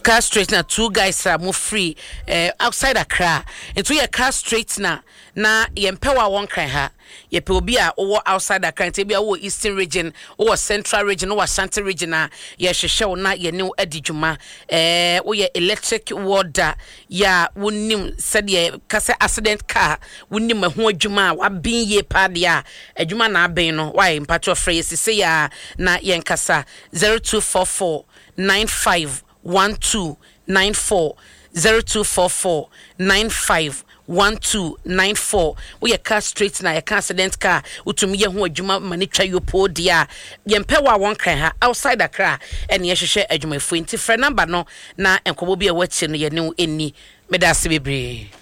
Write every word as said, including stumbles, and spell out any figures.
car straightener two guys are more free uh, outside Accra into your car straightener na yempewa one kran ha ye pe obi a wo outside Accra nti bia wo eastern region wo central region wo Ashanti region a ye hwehwe na ye ne adidwuma eh wo ye electric water ya wonim said ye kase accident car wonim ho adwuma wa bin ye pa dia adwuma na aben no why mpacho frey sise ya na ye nkasa zero two four four nine five one two nine four zero two four four nine five one two nine four. We a car straight na a car accident car utumi ye ho adwuma manitwa yopo dia yempe wa won kan ha outside Accra and ye hwehwe adwuma fu nti frɛ number no na enkobo bi a wachi no ye ne eni medase bebre.